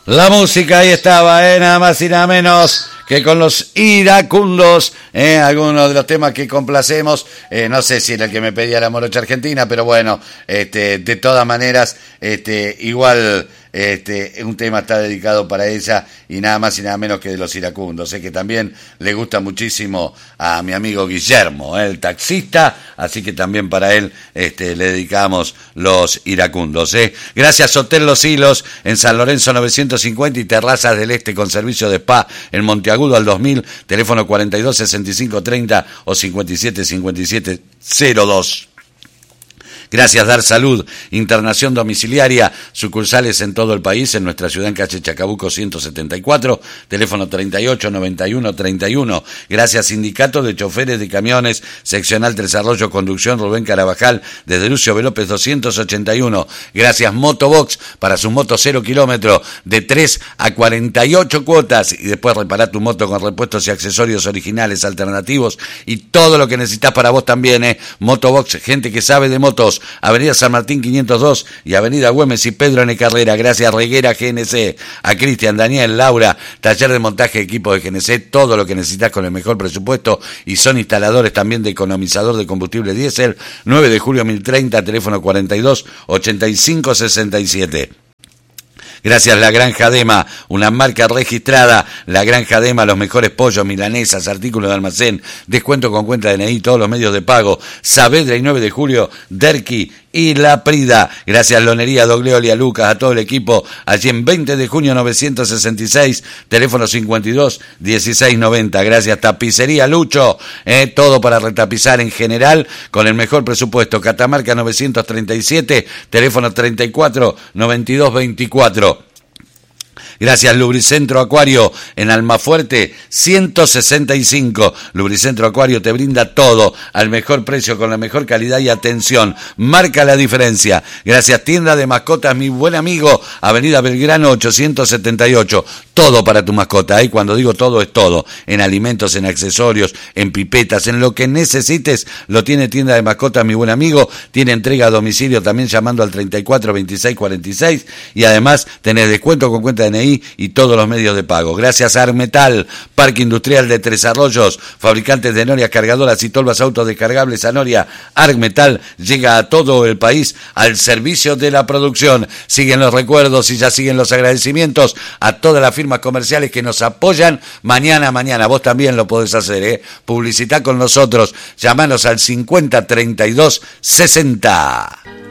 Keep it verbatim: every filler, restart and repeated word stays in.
La música ahí estaba, eh, nada más y nada menos que con los iracundos, eh, algunos de los temas que complacemos, eh, no sé si era el que me pedía la morocha argentina, pero bueno, este, de todas maneras, este, igual, este, un tema está dedicado para ella y nada más y nada menos que de los iracundos, eh, que también le gusta muchísimo a mi amigo Guillermo, eh, el taxista, así que también para él, este, le dedicamos los iracundos, eh. Gracias Hotel Los Hilos en San Lorenzo novecientos cincuenta y Terrazas del Este con servicio de spa en Monteagudo al dos mil, teléfono cuarenta y dos sesenta y cinco treinta o cincuenta y siete cincuenta y siete cero dos. Gracias Dar Salud, internación domiciliaria, sucursales en todo el país, en nuestra ciudad en calle Chacabuco ciento setenta y cuatro, teléfono treinta y ocho noventa y uno treinta y uno. Gracias Sindicato de Choferes de Camiones, seccional Desarrollo Conducción Rubén Carabajal, desde Lucio B. López doscientos ochenta y uno. Gracias Motobox, para su moto cero kilómetro, de tres a cuarenta y ocho cuotas, y después repará tu moto con repuestos y accesorios originales, alternativos, y todo lo que necesitas para vos también, eh. Motobox, gente que sabe de motos. Avenida San Martín quinientos dos y Avenida Güemes y Pedro N. Carrera. Gracias Reguera G N C, a Cristian, Daniel, Laura, taller de montaje, equipo de G N C, todo lo que necesitas con el mejor presupuesto, y son instaladores también de economizador de combustible diésel. Nueve de julio mil treinta, teléfono cuarenta y dos ochenta y cinco sesenta y siete. Gracias La Granja Dema, una marca registrada. La Granja Dema, los mejores pollos, milanesas, artículos de almacén, descuento con cuenta de N I, todos los medios de pago. Saavedra y nueve de julio, Derqui y La Prida. Gracias Lonería Doglioli, a Lucas, a todo el equipo, allí en veinte de junio novecientos sesenta y seis, teléfono cincuenta y dos dieciséis noventa. Gracias Tapicería Lucho, eh, todo para retapizar en general con el mejor presupuesto. Catamarca novecientos treinta y siete, teléfono treinta y cuatro noventa y dos veinticuatro. Gracias Lubricentro Acuario en Almafuerte ciento sesenta y cinco. Lubricentro Acuario te brinda todo al mejor precio, con la mejor calidad y atención. Marca la diferencia. Gracias Tienda de Mascotas Mi Buen Amigo, Avenida Belgrano ochocientos setenta y ocho. Todo para tu mascota. Y ¿eh? Cuando digo todo, es todo. En alimentos, en accesorios, en pipetas, en lo que necesites, lo tiene Tienda de Mascotas Mi Buen Amigo. Tiene entrega a domicilio también llamando al treinta y cuatro veintiséis cuarenta y seis. Y además tenés descuento con cuenta de N I y todos los medios de pago. Gracias a Armetal, Parque Industrial de Tres Arroyos, fabricantes de norias, cargadoras y tolvas autodescargables. Anoria, Armetal llega a todo el país al servicio de la producción. Siguen los recuerdos y ya siguen los agradecimientos a todas las firmas comerciales que nos apoyan. Mañana, mañana, vos también lo podés hacer, ¿eh? Publicitá con nosotros, llamanos al cincuenta treinta y dos sesenta.